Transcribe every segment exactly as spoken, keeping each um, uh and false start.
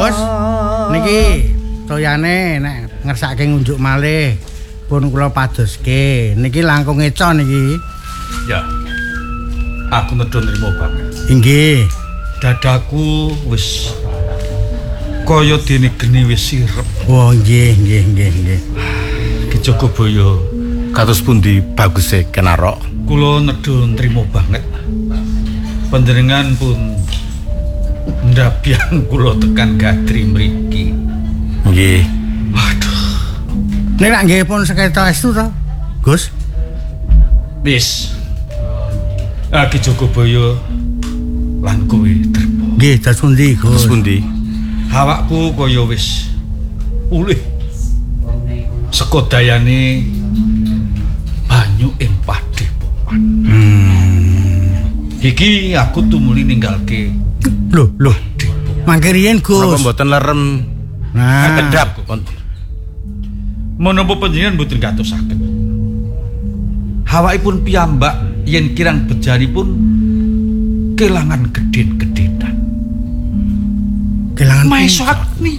Gus, niki toyane nek ngersake ngunjuk malih pun kula padoske. Niki langkung eco niki. Ya. Aku nedha nrimo banget. Inggih. Dadaku wis kaya dene geni wis sirep. Oh nggih, nggih, nggih, nggih. Ki Jogobaya kados pundi baguse Kenarok? Kula nedha nrimo banget. Panjenengan pun ndabyang kula tekan Gadri mriki. Nggih. Waduh. Nek nak nggih pun seketa estu to, Gus? Wis. Aki Jogobaya lan kowe terpo. Nggih, dados pundi, Gus? Kados pundi? Awakku kaya wis pulih. Saka dayane banyu ing Padepokan. Hmm. Iki aku tumuli ninggalke. Loh, loh. Mangke riyen, Napa Gus. mboten lerem Nah, kedap? Menapa panjenengan mboten gatosaken. Hawakipun piyambak yen kirang bejanipun kelangan gedhen-gedhenan. kelangan Maesa Agni.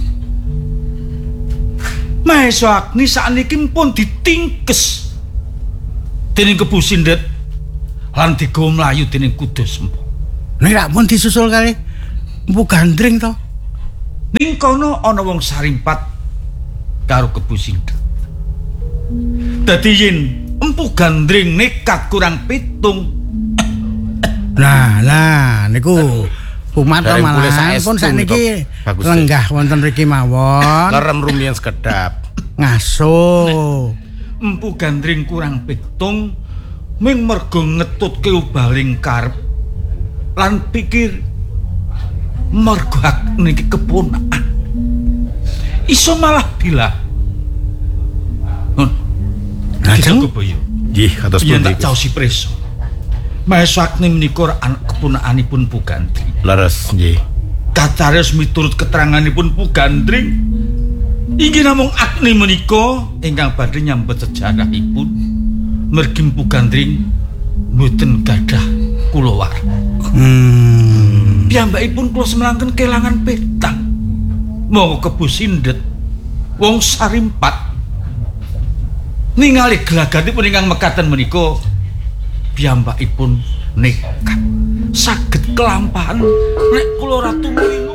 Maesa Agni sakniki pun ditingkes dening Kebu Sindet lan digawa mlayu dening kuda sempo. Nek rak pun disusul kali Empu Gandring to. Ning kono ana wong sarimpat karo Kebu Sindet. Dadi yen Empu Gandring nekat kurang pitung. Nah, nah niku umat Dereng pulih malahan saestu pun sakniki Bagus. lenggah wonten mriki mawon. Lerem rumiyin sekedap. Ngaso. Empu Gandring kurang pitung ming mergo ngetutke ubaling karep lan pikir mergo niki keponakan iso malah bilah nun Lajeng? Jogobaya Nggih, kados yen pundi? tak caosi preso Maesa Agni menika anak keponakanipun Pu Gandring Leres nggih. katares miturut keteranganipun Pu Gandring inggih namung Agni menika ingkang badhe nyambet sejarahipun mergi Pu Gandring mboten gadah kulawarga. Hmm. Piyambakipun kula semangken kelangan petang. Monggo Kebu Sindet wong sarimpat ningali gelagatipun ingkang mekaten menika piyambakipun nekat saged kelampahan nek kula ratu